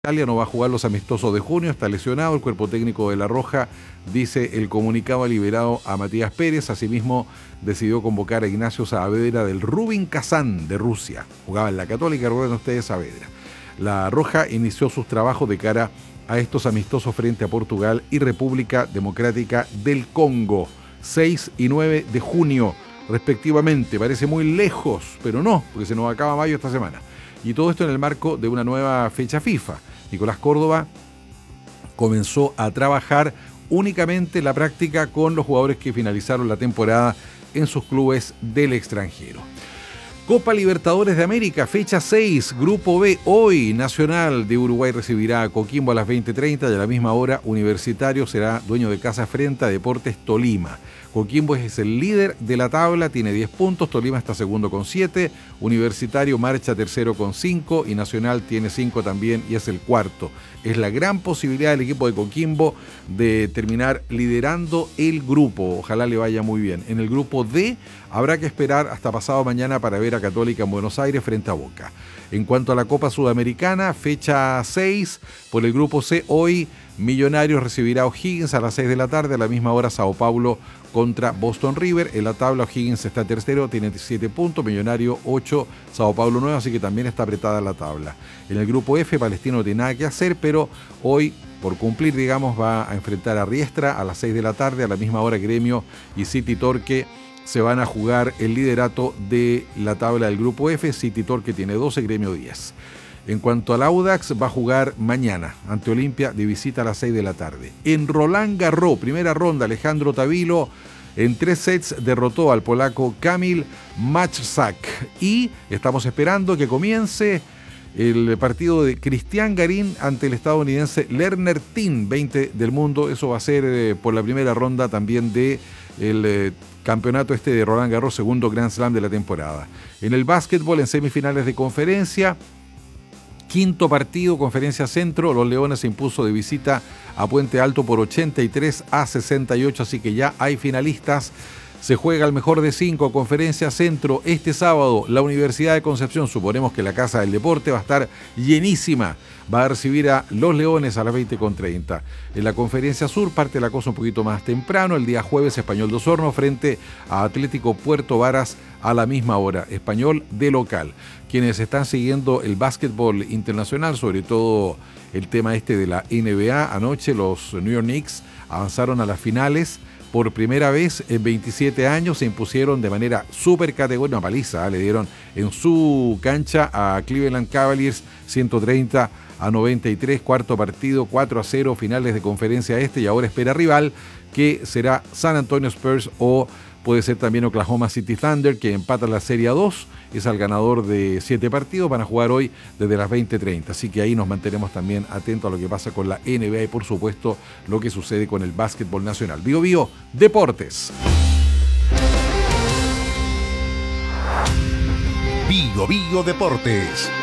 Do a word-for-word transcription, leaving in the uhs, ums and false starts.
Italia no va a jugar los amistosos de junio, está lesionado. El cuerpo técnico de La Roja, dice el comunicado, ha liberado a Matías Pérez. Asimismo, decidió convocar a Ignacio Saavedra del Rubin Kazán de Rusia. Jugaba en la Católica, recuerden ustedes, Saavedra. La Roja inició sus trabajos de cara a estos amistosos frente a Portugal y República Democrática del Congo, seis y nueve de junio, respectivamente. Parece muy lejos, pero no, porque se nos acaba mayo esta semana. Y todo esto en el marco de una nueva fecha FIFA. Nicolás Córdoba comenzó a trabajar únicamente la práctica con los jugadores que finalizaron la temporada en sus clubes del extranjero. Copa Libertadores de América, fecha seis, Grupo B. Hoy Nacional de Uruguay recibirá a Coquimbo a las veinte treinta y a la misma hora Universitario será dueño de casa frente a Deportes Tolima. Coquimbo es el líder de la tabla, tiene diez puntos, Tolima está segundo con siete, Universitario marcha tercero con cinco y Nacional tiene cinco también y es el cuarto. Es la gran posibilidad del equipo de Coquimbo de terminar liderando el grupo, ojalá le vaya muy bien. En el grupo D habrá que esperar hasta pasado mañana para ver a Católica en Buenos Aires frente a Boca. En cuanto a la Copa Sudamericana, fecha seis, por el grupo C, hoy Millonarios recibirá a O'Higgins a las seis de la tarde, a la misma hora Sao Paulo contra Boston River. En la tabla O'Higgins está tercero, tiene siete puntos, Millonario ocho, Sao Paulo nueve, así que también está apretada la tabla. En el grupo F, Palestino no tiene nada que hacer, pero hoy, por cumplir, digamos, va a enfrentar a Riestra a las seis de la tarde, a la misma hora Gremio y City Torque se van a jugar el liderato de la tabla del grupo F. City Torque tiene doce, Gremio diez. En cuanto al Audax, va a jugar mañana ante Olimpia de visita a las seis de la tarde. En Roland Garros, primera ronda, Alejandro Tavilo en tres sets derrotó al polaco Kamil Majczak. Y estamos esperando que comience el partido de Cristian Garín ante el estadounidense Lerner Tin, veinte del mundo. Eso va a ser eh, por la primera ronda también de el eh, campeonato este de Roland Garros, segundo Grand Slam de la temporada. En el básquetbol, en semifinales de conferencia, quinto partido, Conferencia Centro, los Leones se impuso de visita a Puente Alto por ochenta y tres a sesenta y ocho, así que ya hay finalistas. Se juega el mejor de cinco, Conferencia Centro. Este sábado, la Universidad de Concepción, suponemos que la Casa del Deporte va a estar llenísima. Va a recibir a los Leones a las veinte con treinta. En la Conferencia Sur parte la cosa un poquito más temprano. El día jueves, Español de Osorno frente a Atlético Puerto Varas a la misma hora. Español de local. Quienes están siguiendo el básquetbol internacional, sobre todo el tema este de la N B A, anoche los New York Knicks avanzaron a las finales. Por primera vez en veintisiete años se impusieron de manera súper categórica, una paliza, ¿eh? Le dieron en su cancha a Cleveland Cavaliers ciento treinta a noventa y tres, cuarto partido, cuatro a cero, finales de conferencia este, y ahora espera rival que será San Antonio Spurs o puede ser también Oklahoma City Thunder, que empata la serie a dos, es al ganador de siete partidos, van a jugar hoy desde las veinte treinta, así que ahí nos mantenemos también atentos a lo que pasa con la N B A y por supuesto lo que sucede con el básquetbol nacional. Bio Bio Deportes. Bio Bio Deportes.